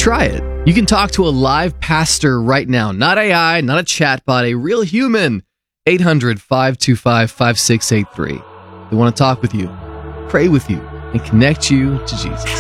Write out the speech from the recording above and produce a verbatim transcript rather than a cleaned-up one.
try it. You can talk to a live pastor right now. Not A I, not a chatbot, a real human. eight hundred, five two five, five six eight three. They want to talk with you, pray with you, and connect you to Jesus.